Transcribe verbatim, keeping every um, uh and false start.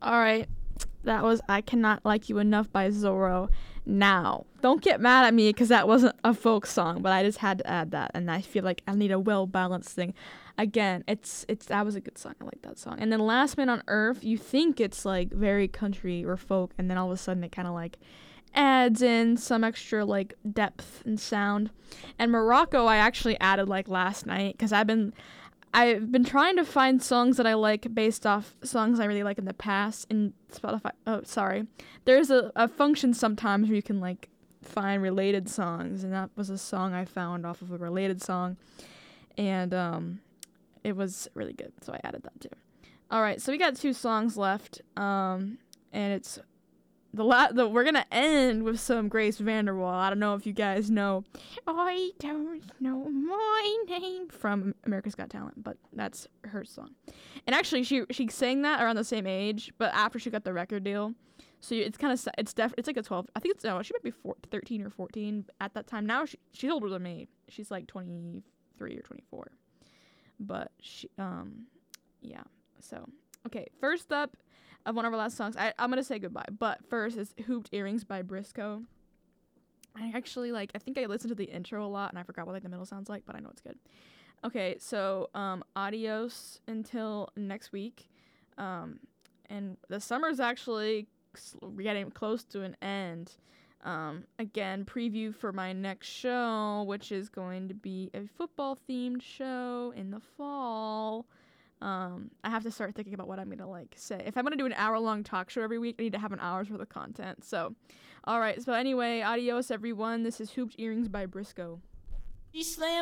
All right. That was I Cannot Like You Enough by Zorro. Now, don't get mad at me because that wasn't a folk song, but I just had to add that, and I feel like I need a well-balanced thing. Again, it's it's that was a good song. I like that song. And then Last Man on Earth, you think it's like very country or folk, and then all of a sudden it kind of like adds in some extra like depth and sound. And Morocco, I actually added like last night because I've been I've been trying to find songs that I like based off songs I really like in the past in Spotify. Oh, sorry. There's a, a function sometimes where you can like find related songs, and that was a song I found off of a related song, and um, it was really good, so I added that too. All right, so we got two songs left, um, and it's the la- the we're gonna end with some Grace Vanderwaal. I don't know if you guys know "I Don't Know My Name" from America's Got Talent, but that's her song. And actually, she she sang that around the same age, but after she got the record deal, so it's kind of it's def it's like a twelve. I think it's no, she might be four, thirteen or fourteen at that time. Now she she's older than me. She's like twenty-three or twenty-four. But she um yeah. So okay, first up. Of one of our last songs. I, I'm going to say goodbye. But first is Hooped Earrings by Briscoe. I actually, like, I think I listened to the intro a lot, and I forgot what, like, the middle sounds like, but I know it's good. Okay, so, um, adios until next week. Um, and the summer's actually getting close to an end. Um, again, preview for my next show, which is going to be a football-themed show in the fall. Um, I have to start thinking about what I'm going to, like, say. If I'm going to do an hour-long talk show every week, I need to have an hour's worth of content. So, all right. So, anyway, adios, everyone. This is Hooped Earrings by Briscoe. She slammed